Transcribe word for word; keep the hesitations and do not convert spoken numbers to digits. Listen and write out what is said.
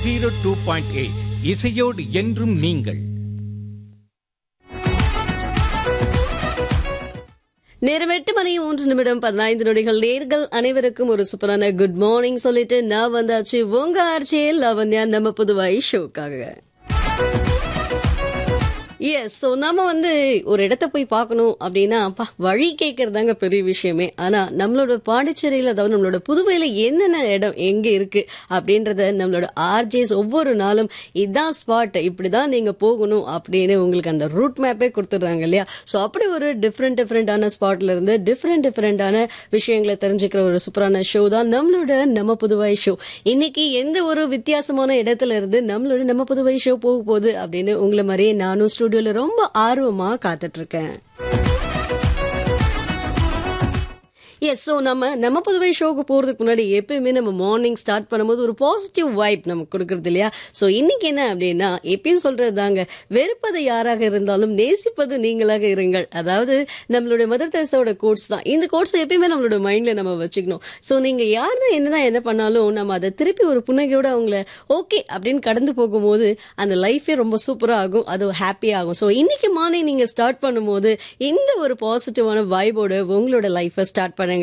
Zero two point eight இசையோடு என்றும் நீங்கள். நேரம் எட்டு மணி மூன்று நிமிடம் பதினைந்து நொடிகள். நேர்கள் அனைவருக்கும் ஒரு சூப்பரான குட் மார்னிங் சொல்லிட்டு நான் வந்தாச்சு உங்க ஆர்ஜே லாவண்யா நம்ம புதுவை ஷோக்காக. எஸ், ஸோ நம்ம வந்து ஒரு இடத்த போய் பார்க்கணும் அப்படின்னா அப்பா வழி கேட்கறதாங்க பெரிய விஷயமே. ஆனால் நம்மளோட பாண்டிச்சேரியில், அதாவது நம்மளோட புதுவையில் என்னென்ன இடம் எங்கே இருக்கு அப்படின்றத நம்மளோட ஆர்ஜேஸ் ஒவ்வொரு நாளும் இதான் ஸ்பாட், இப்படி தான் நீங்கள் போகணும் அப்படின்னு உங்களுக்கு அந்த ரூட் மேப்பே கொடுத்துட்றாங்க இல்லையா. ஸோ அப்படி ஒரு டிஃப்ரெண்ட் டிஃப்ரெண்டான ஸ்பாட்ல இருந்து டிஃப்ரெண்ட் டிஃப்ரெண்டான விஷயங்களை தெரிஞ்சுக்கிற ஒரு சூப்பரான ஷோ தான் நம்மளோட நம்ம புதுவை ஷோ. இன்னைக்கு எந்த ஒரு வித்தியாசமான இடத்துல இருந்து நம்மளோட நம்ம புதுவை ஷோ போக போகுது அப்படின்னு உங்களை மாதிரியே நானும் ஸ்டூடியோல ரொம்ப ஆர்வமா காத்துட்டு இருக்கேன். எஸ், ஸோ நம்ம நம்ம புதுவை ஷோக்கு போகிறதுக்கு முன்னாடி எப்பயுமே நம்ம மார்னிங் ஸ்டார்ட் பண்ணும்போது ஒரு பாசிட்டிவ் வைப் நமக்கு கொடுக்குறது இல்லையா. ஸோ இன்னைக்கு என்ன அப்படின்னா, எப்பயும் சொல்றது தாங்க, வெறுப்பது யாராக இருந்தாலும் நேசிப்பது நீங்களாக இருங்கள். அதாவது நம்மளுடைய மதர் தெரேசாவோட கோட்ஸ் தான். இந்த கோட்ஸ் எப்பயுமே நம்மளோட மைண்ட்ல நம்ம வச்சுக்கணும். ஸோ நீங்க யார் தான் என்னதான் என்ன பண்ணாலும் நம்ம அதை திருப்பி ஒரு புன்னகையோட அவங்கள ஓகே அப்படின்னு கடந்து போகும்போது அந்த லைஃபே ரொம்ப சூப்பராக ஆகும், அது ஹாப்பியாக ஆகும். ஸோ இன்னைக்கு மார்னிங் நீங்க ஸ்டார்ட் பண்ணும்போது இந்த ஒரு பாசிட்டிவான வைபோட உங்களோட லைஃபை ஸ்டார்ட் பண்ண